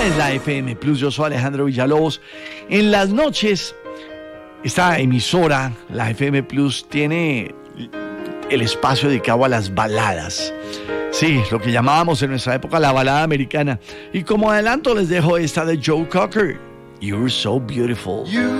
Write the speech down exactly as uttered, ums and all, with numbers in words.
Esta es la F M Plus, yo soy Alejandro Villalobos. En las noches, esta emisora, la F M Plus, tiene el espacio dedicado a las baladas. Sí, lo que llamábamos en nuestra época la balada americana. Y como adelanto les dejo esta de Joe Cocker, You're So Beautiful. You